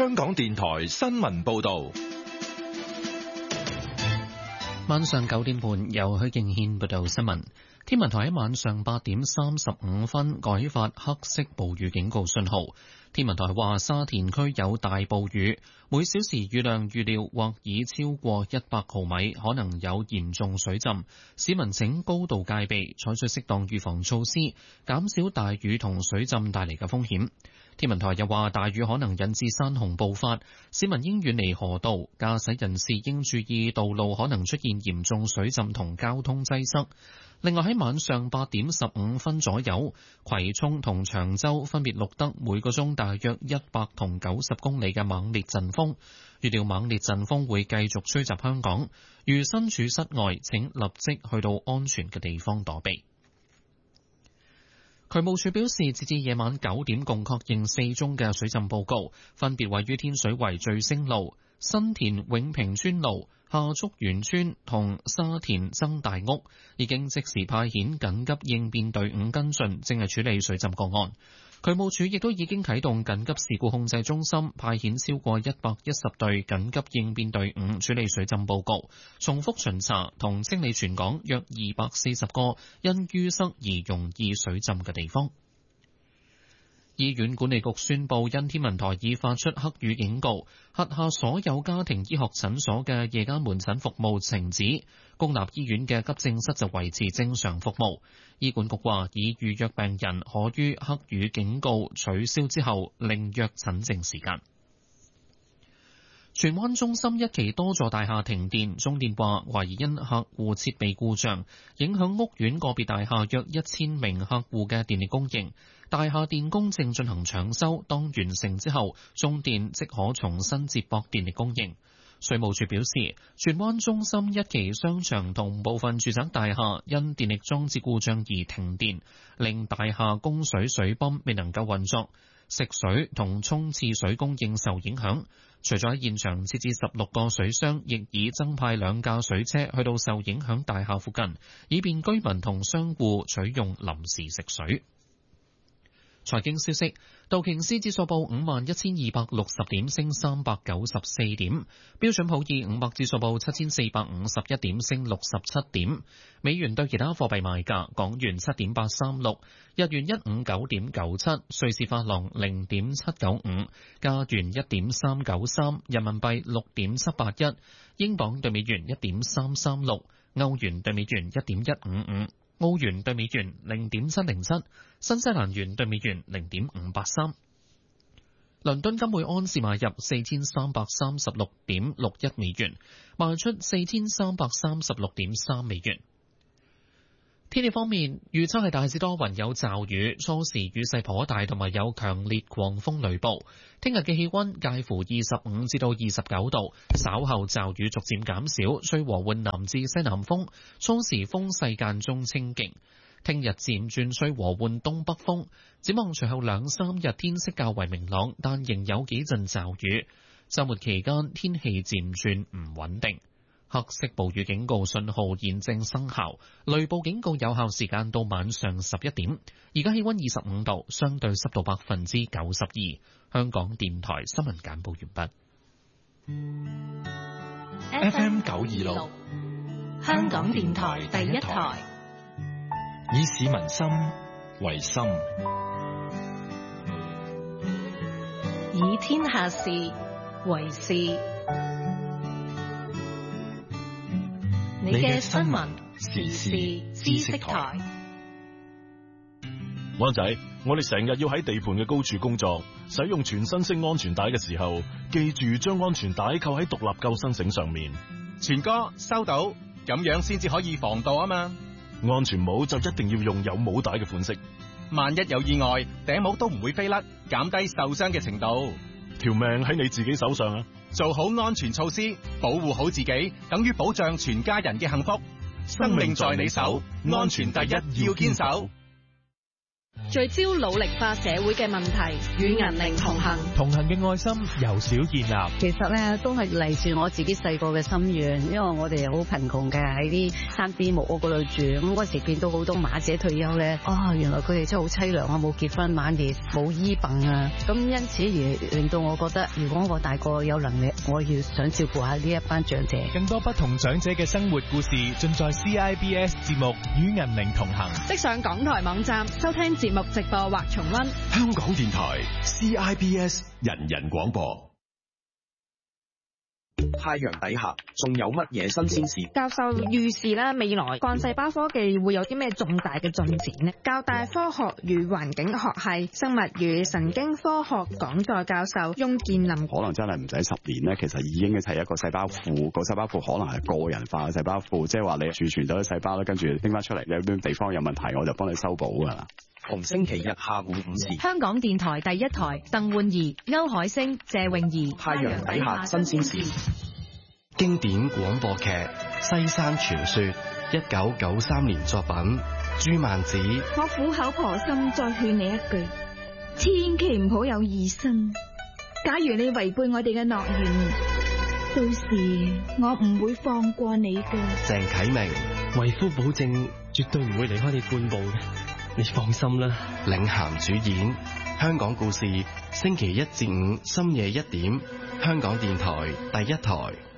香港電台新聞報道。 晚上9點半，由許敬軒報道新聞。天文台喺晚上8點35分改發黑色暴雨警告信號。天文台話，沙田區有大暴雨，每小時雨量預料或已超過100毫米，可能有嚴重水浸。市民請高度戒備，採取適當預防措施，減少大雨同水浸帶嚟嘅風險。天文台又話，大雨可能引致山洪暴發，市民應遠離河道，駕駛人士應注意道路可能出現嚴重水浸同交通擠塞。另外喺晚上8點15分左右，葵涌同長洲分別錄得每個鐘大約100同90公里嘅猛烈陣風，預料猛烈陣風會繼續吹襲香港。如身處室外，請立即去到安全嘅地方躲避。渠務署表示，截至夜晚9點，共確認4宗嘅水浸報告，分別位於天水圍聚星路、新田永平村路、下竹園村同沙田曾大屋，已經即時派遣緊急應變隊伍跟進，正係處理水浸個案。渠務署亦都已經啟動緊急事故控制中心，派遣超過110隊緊急應變隊伍處理水浸報告，重複巡查同清理全港約240個因淤塞而容易水浸嘅地方。醫院管理局宣布，因天文台已發出黑雨警告，轄下所有家庭醫學診所嘅夜間門診服務停止，公立醫院嘅急症室就維持正常服務。醫管局話，已預約病人可於黑雨警告取消之後另約診症時間。荃灣中心一期多座大廈停電，中電話懷疑因客戶設備故障，影響屋苑個別大廈約1000名客戶嘅電力供應。大廈電工正進行搶修，當完成之後，中電即可重新接駁電力供應。水務署表示，荃灣中心一期商場同部分住宅大廈因電力裝置故障而停電，令大廈供水水泵未能夠運作，食水同沖廁水供應受影響。除咗喺現場設置16個水箱，亦已增派2架水車去到受影響大廈附近，以便居民同商戶取用臨時食水。財經消息，道瓊斯指數報51,260點，升394點；標準普爾500指數報7,451點，升67點。美元對其他貨幣賣價：港元7.836，日元159.97，瑞士法郎0.795，加元1.393，人民幣6.781，英鎊對美元1.336，歐元對美元1.155。澳元對美元0.707，新西蘭元對美元0.583。倫敦金每盎司買入4336.61美元，賣出4336.3美元。天氣方面，預測係大致多雲有驟雨，初時雨勢頗大，同埋有強烈狂風雷暴。聽日嘅氣溫介乎25至到29度，稍後驟雨逐漸減少，吹和緩南至西南風，初時風勢間中清勁。聽日漸轉吹和緩東北風，展望隨後2-3日天色較為明朗，但仍有幾陣驟雨。週末期間天氣漸轉唔穩定。黑色暴雨警告信號現正生效，雷暴警告有效時間到晚上11點。而家氣溫25度，相對濕度92%。香港電台新聞簡報完畢。FM 926， 香港電台第一台， 以市民心為心， 以天下事為事。你嘅新聞時事知識台。 灣仔，我哋成日要喺地盤嘅高處工作，使用全身式安全帶嘅時候，記住將安全帶扣喺獨立救生繩上面。 全哥收到，咁樣先至可以防盜啊嘛。 安全帽就一定要用有帽帶嘅款式， 萬一有意外，頂帽都唔會飛甩，減低受傷嘅程度。 條命喺你自己手上啊！ 做好安全措施，保護好自己，等於保障全家人嘅幸福。生命在你手，安全第一，要堅守。 聚焦老齡化社會嘅問題，與銀齡同行。 同行嘅愛心由小建立。 其實咧都係嚟自我自己細個嘅心願，因為我哋好貧窮嘅，喺啲山邊木屋嗰度住。咁嗰時見到好多馬姐退休咧，原來佢哋真係好凄涼啊，冇結婚，晚年冇醫病啊。咁因此而令到我覺得，如果我大個有能力，我要想照顧下呢一班長者。 更多不同長者嘅生活故事，盡在 CIBS 節目《與銀齡同行》。 即上港台網站收聽節目直播或重溫。 香港電台 CIBS 人人廣播。 太陽底下仲有乜嘢新鮮事？ 教授預示咧，未來幹細胞科技會有啲咩重大嘅進展呢？教大科學與環境學系生物與神經科學講座教授翁建林， 可能真係唔使10年咧，其實已經係一個細胞庫，個細胞庫可能係個人化嘅細胞庫，即係話你儲存咗啲細胞咧，跟住拎翻出嚟，有啲地方有問題，我就幫你修補噶啦。 逢星期日下午5時， 香港電台第一台，鄧煥儀、歐海星、謝泳儀， 太陽底下新鮮事。 經典廣播劇《西山傳說》，1993年作品，朱曼子。 我苦口婆心再勸你一句，千祈唔好有異心。假如你違背我哋嘅諾言，到時我唔會放過你嘅。 鄭啟明， 為夫保證絕對唔會離開你半步嘅，你放心啦。 領銜主演，香港故事，星期1至5深夜1點，香港電台第一台。